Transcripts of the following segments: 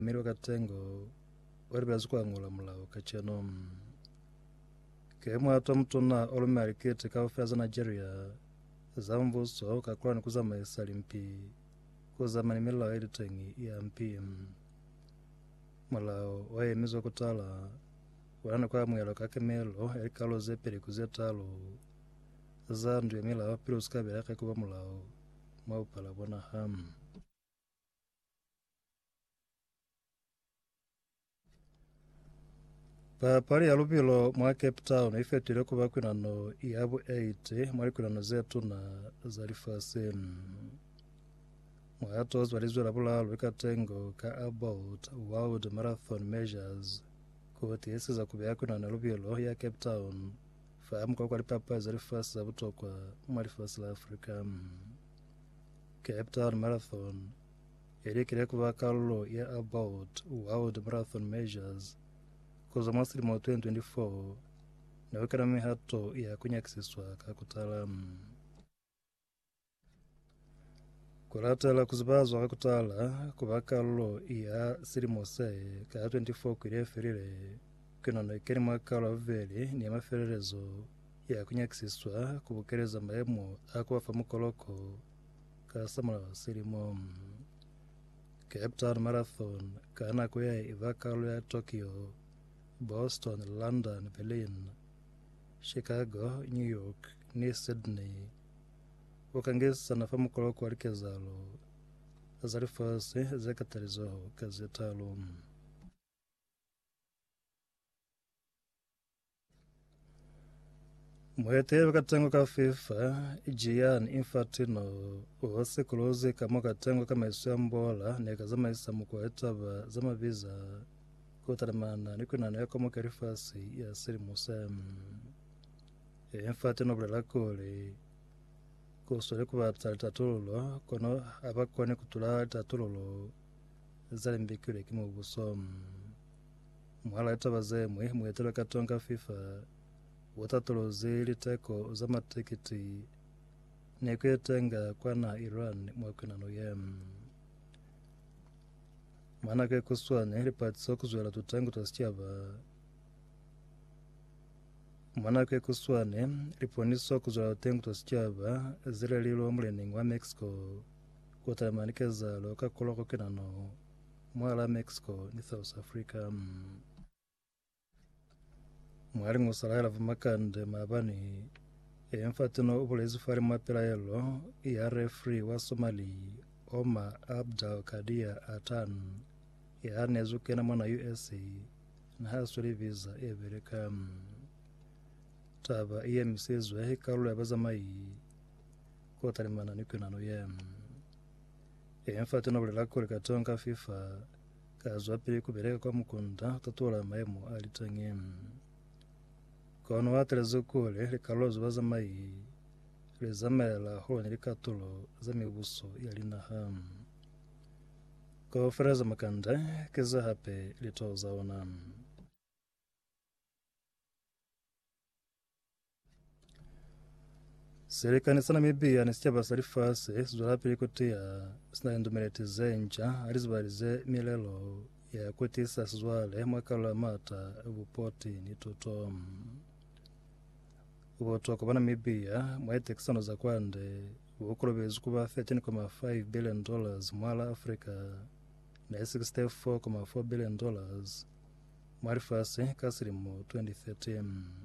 Miro katengo waribazi kwangula mulao kacheno kemwa tomtona olumarikete kaufeza Nigeria zambuso kakulani kuzama esalimpi kuzama ni milao editengi ya mpi mulao wayemizo kutala wana kwa mwelo kakemelo elikalo zepere kuzetalo zandu ya milao pilos kabela yake kuba mulao maupala bona pali ya lubilo mwa Cape Town ifetile kuba kwinano iabu 8 mwali kwinano zetu na zalifase mwatozi walizwela bulalo ikatengo ka about World Marathon Measures kuti esi za kubya kwinano lubilo ya Cape Town fahamu kwa kwali papa zalifase za butokwa mwalifase la Afrika Cape Town Marathon ilikile kuba kalo ya about World Marathon Measures kuza mwasili mwa 2024 na wekana mihato ya kunyakisiswa kakutala kulatala kuzibazwa kakutala kubakalo ya silimose ka 24 kulireferile kinono ikeni mwakalo aveli ni mafererezo ya kunyakisiswa kubukereza maemo akuwafa mukoloko kasamula silimo Cape Town Marathon kana kuya ivakalo ya Tokyo, Boston, London, Berlin, Chicago, New York, ni Sydney. Wakangesa na famu koloko walikezalo azalifasi zekatalizo kazetalo. Mwete wakatengo ka FIFA Gianni Infantino wose kulozi kama katengo kama isu ya mbola neka zama isa mkwa etaba zama visa kutaramana nikunana yako mwakarifasi ya siri musem Infantino blela kuli kusole kuba tatululo kono abakwane kutula tatululo zalimbikile kimo busom mwala etaba zemwe mwete wakatengo FIFA watatulozi liteko za matikiti nekwetenga kwa na Iran mwakwinano yem mana ke kuswane lipatiso kuzwela tutengu tasichaba mana ke kuswane liponiso kuzwela tutengu tasichaba zile lilo mlening wa Mexico kutamanikeza loka kuloko kinano mwala Mexico ni South Africa mwali ngusala vumakande mabani Infantino ubulezi fari mapela yelo ya referee wa Somali Omar Abdal Kadia Atan ya nezuke na mwana USA na hasuli visa evereka taba msizwe hikalu ya bazamai kotalimana nikunano yem Infantino bulela kule katonga FIFA kazwa pili kubeleka kwa mukunda tatola maemo alitangem kono watelezo kule likalozo bazamai lizamela honi likatulo zamibuso yalina ko freza makanda keza hape litoza ona serikani sana mibia nistia basalifase zwa pili kutia sina endumeleti zenja alizibalize milelo ya kutisa zwale mwakala mata ubupoti ni tutom uboto kubana mibia mwete kisano za kwande ukulobezi kuba $13.5 billion mwala Afrika na $64.4 billion marifasi kasirimu 2013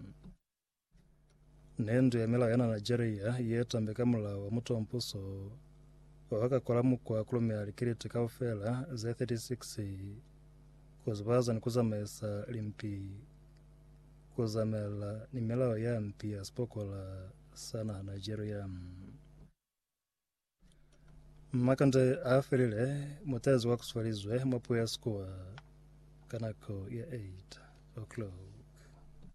nendo ya mila yana Nigeria yetambeka mula wa muto mpuso waka kola mukwa kulumia likiriti kaufela za 36 kuzibaza ni kuzamesa limpi kuzamela ni mela ya mpi ya spokola sana Nigeria makande afirile mutezi wakuswalizwe mapu ya skua kanako ya 8 o'clock